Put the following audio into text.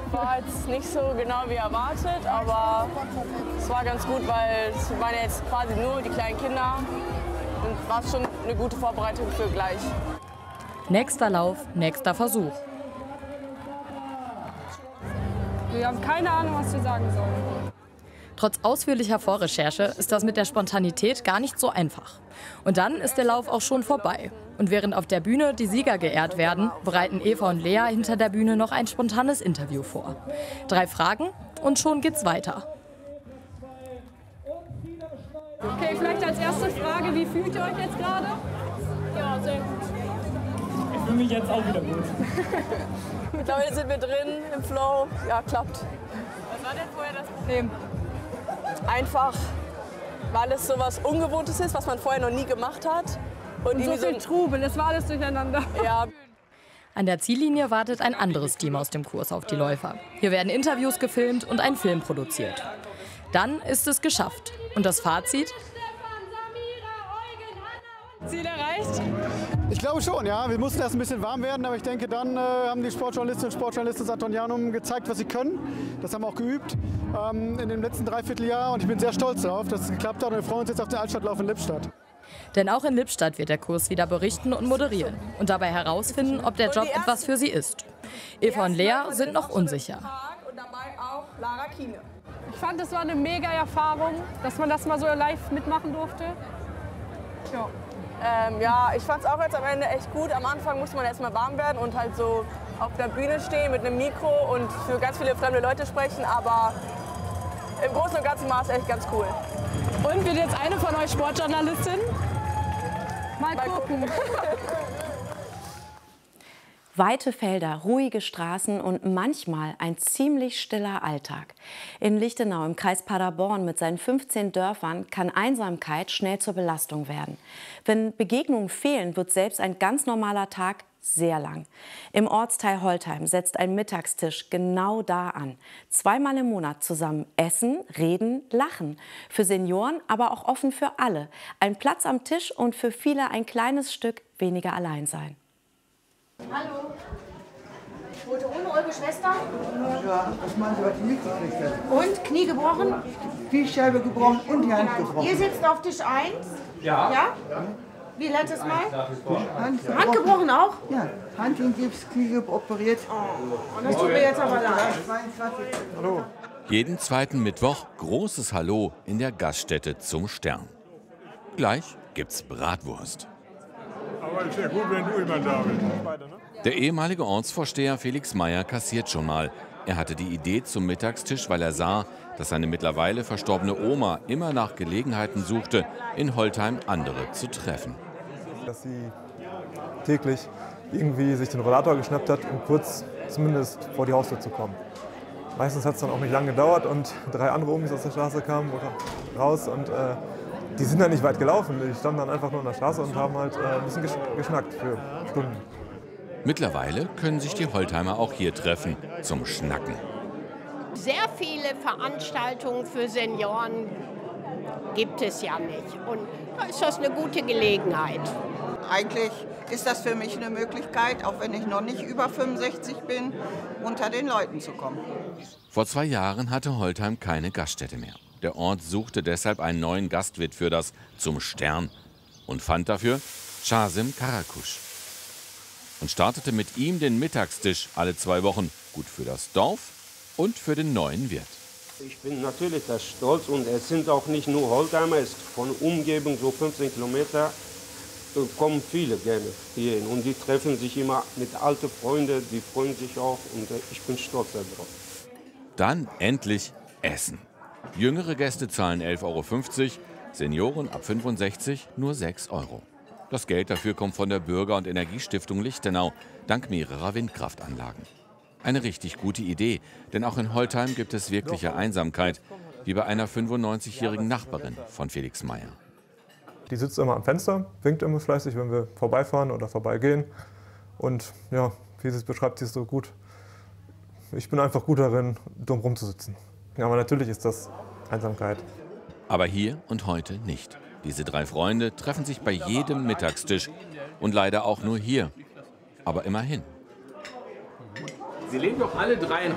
war jetzt nicht so genau wie erwartet, aber es war ganz gut, weil es waren ja jetzt quasi nur die kleinen Kinder und war schon eine gute Vorbereitung für gleich. Nächster Lauf, nächster Versuch. Wir haben keine Ahnung, was wir sagen sollen. Trotz ausführlicher Vorrecherche ist das mit der Spontanität gar nicht so einfach. Und dann ist der Lauf auch schon vorbei. Und während auf der Bühne die Sieger geehrt werden, bereiten Eva und Lea hinter der Bühne noch ein spontanes Interview vor. 3 Fragen und schon geht's weiter. Okay, vielleicht als erste Frage, wie fühlt ihr euch jetzt gerade? Ja, sehr gut. Ich fühle mich jetzt auch wieder gut. Mittlerweile sind wir drin im Flow. Ja, klappt. Was war denn vorher das Problem? Einfach, weil es so was Ungewohntes ist, was man vorher noch nie gemacht hat. Und so viel Trubel, es war alles durcheinander. Ja. An der Ziellinie wartet ein anderes Team aus dem Kurs auf die Läufer. Hier werden Interviews gefilmt und ein Film produziert. Dann ist es geschafft. Und das Fazit? Ziel erreicht? Ich glaube schon, ja. Wir mussten erst ein bisschen warm werden, aber ich denke, dann haben die Sportjournalistinnen und Sportjournalisten des Antonianum gezeigt, was sie können. Das haben wir auch geübt in dem letzten Dreivierteljahr und ich bin sehr stolz darauf, dass es geklappt hat und wir freuen uns jetzt auf den Altstadtlauf in Lippstadt. Denn auch in Lippstadt wird der Kurs wieder berichten und moderieren und dabei herausfinden, ob der Job etwas für sie ist. Eva und Lea sind noch unsicher. Ich fand, es war eine mega Erfahrung, dass man das mal so live mitmachen durfte. Ja. Ja, ich fand es auch jetzt am Ende echt gut. Am Anfang musste man erstmal warm werden und halt so auf der Bühne stehen mit einem Mikro und für ganz viele fremde Leute sprechen. Aber im Großen und Ganzen war es echt ganz cool. Und wird jetzt eine von euch Sportjournalistin? Mal gucken. Weite Felder, ruhige Straßen und manchmal ein ziemlich stiller Alltag. In Lichtenau im Kreis Paderborn mit seinen 15 Dörfern kann Einsamkeit schnell zur Belastung werden. Wenn Begegnungen fehlen, wird selbst ein ganz normaler Tag sehr lang. Im Ortsteil Holtheim setzt ein Mittagstisch genau da an. 2-mal im Monat zusammen essen, reden, lachen. Für Senioren, aber auch offen für alle. Ein Platz am Tisch und für viele ein kleines Stück weniger Alleinsein. Hallo. Wurde ohne eure Schwester? Ja, das machen Sie heute nicht gekriegt. Und? Knie gebrochen? Kniescheibe gebrochen und die Hand gebrochen. Ihr sitzt auf Tisch 1? Ja. Ja? Wie letztes Mal? Hand gebrochen auch? Ja, Hand in Gips, Knie operiert. Und das tut mir jetzt aber leid. 22. Hallo. Jeden zweiten Mittwoch großes Hallo in der Gaststätte zum Stern. Gleich gibt's Bratwurst. Aber ist ja gut, wenn du immer da bist. Der ehemalige Ortsvorsteher Felix Meyer kassiert schon mal. Er hatte die Idee zum Mittagstisch, weil er sah, dass seine mittlerweile verstorbene Oma immer nach Gelegenheiten suchte, in Holtheim andere zu treffen. Dass sie täglich irgendwie sich den Rollator geschnappt hat, um kurz zumindest vor die Haustür zu kommen. Meistens hat es dann auch nicht lange gedauert und 3 andere Omis aus der Straße kamen oder raus und die sind dann nicht weit gelaufen. Die standen dann einfach nur an der Straße und haben halt ein bisschen geschnackt für Stunden. Mittlerweile können sich die Holtheimer auch hier treffen zum Schnacken. Sehr viele Veranstaltungen für Senioren gibt es ja nicht. Und da ist das eine gute Gelegenheit. Eigentlich ist das für mich eine Möglichkeit, auch wenn ich noch nicht über 65 bin, unter den Leuten zu kommen. Vor 2 Jahren hatte Holtheim keine Gaststätte mehr. Der Ort suchte deshalb einen neuen Gastwirt für das zum Stern und fand dafür Chasim Karakusch. Und startete mit ihm den Mittagstisch alle 2 Wochen. Gut für das Dorf und für den neuen Wirt. Ich bin natürlich sehr stolz und es sind auch nicht nur Holtheimer, es ist von Umgebung so 15 Kilometer. Da kommen viele gerne hierhin und die treffen sich immer mit alten Freunden, die freuen sich auch und ich bin stolz darauf. Dann endlich Essen. Jüngere Gäste zahlen 11,50 €, Senioren ab 65 nur 6 €. Das Geld dafür kommt von der Bürger- und Energiestiftung Lichtenau, dank mehrerer Windkraftanlagen. Eine richtig gute Idee, denn auch in Holtheim gibt es wirkliche Einsamkeit, wie bei einer 95-jährigen Nachbarin von Felix Meyer. Die sitzt immer am Fenster, winkt immer fleißig, wenn wir vorbeifahren oder vorbeigehen. Und ja, wie sie es beschreibt, sie ist so gut. Ich bin einfach gut darin, dumm rumzusitzen. Aber natürlich ist das Einsamkeit. Aber hier und heute nicht. Diese 3 Freunde treffen sich bei jedem Mittagstisch und leider auch nur hier. Aber immerhin. Sie leben doch alle 3 in